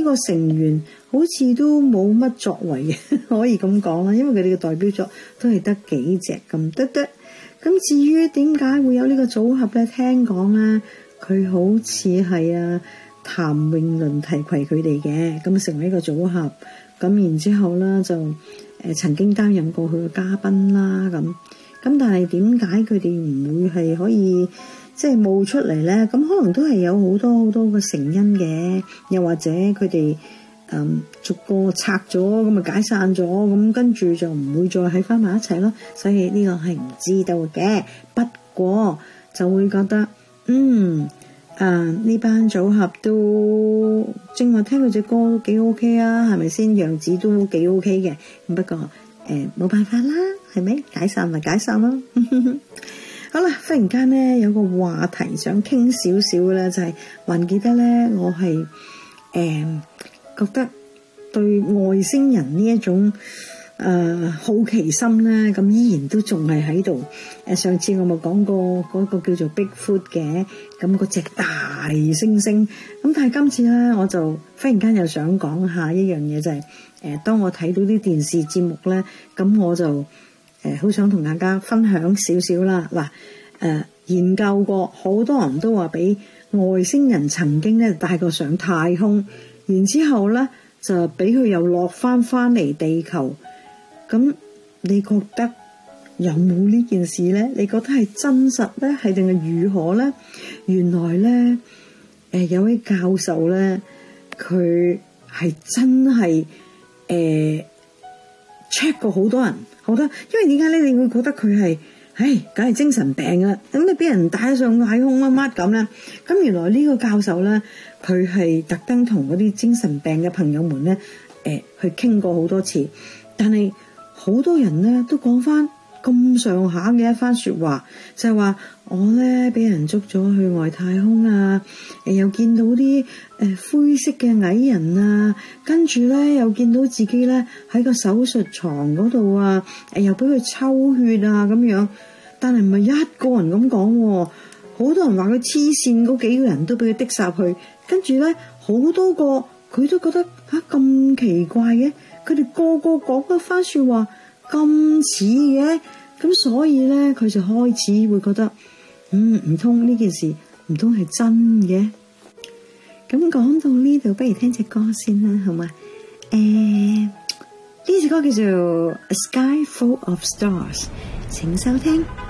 個成員好似都冇乜作為嘅，可以咁講啦，因為佢哋嘅代表作都係得幾隻咁得。咁至於點解會有呢個組合咧？聽講咧，佢好似係譚詠麟提攜佢哋嘅，咁成為一個組合。咁然之後咧就曾經擔任過佢嘅嘉賓啦。咁但係點解佢哋唔會係可以即係冒出嚟咧？咁可能都係有好多好多嘅成因嘅，又或者佢哋逐個拆咗，咁啊解散咗，咁跟住就唔會再喺翻埋一齊咯。所以呢個係唔知道嘅，不過就會覺得呢班組合都正話聽佢隻歌都幾 OK 啊，係咪先？樣子都幾 OK 嘅，咁不過冇辦法啦，係咪？解散咪解散咯。好啦，忽然間咧有個話題想傾少少咧，就係還記得咧，我係覺得對外星人呢一種好奇心咧，咁依然都仲係喺度。上次我咪講過嗰個叫做 Bigfoot 嘅，咁嗰隻大猩猩。咁但係今次咧，我就忽然間又想講下一樣嘢，就係當我睇到啲電視節目咧，咁我就好想同大家分享少少啦。嗱，研究過，好多人都話俾外星人曾經咧帶過上太空，然之後咧就俾佢又落翻嚟地球。咁你覺得有冇呢件事咧？你覺得係真實咧，係定係如何咧？原來咧，有位教授咧，佢係真係check 過好多人，好多，因為點解咧？你會覺得佢係，梗係精神病啊！咁你俾人帶上太空乜咁咧？咁原來呢個教授咧，佢係特登同嗰啲精神病嘅朋友們咧，去傾過好多次，但係好多人咧都講翻咁上下嘅一番說話，就係話我咧俾人捉咗去外太空啊，又見到啲灰色嘅矮人啊，跟住咧又見到自己咧喺個手術床嗰度啊，又俾佢抽血啊咁樣，但係唔係一個人咁講，好多人話佢黐線，嗰幾個人都俾佢的殺去，跟住咧好多個佢都覺得咁奇怪嘅，佢哋個個講一番說話咁似嘅，咁所以咧佢就開始會覺得唔通呢件事唔通係真嘅。咁講到呢度，不如聽隻歌先啦，好嘛？呢隻歌叫做《A Sky Full of Stars》，請收聽。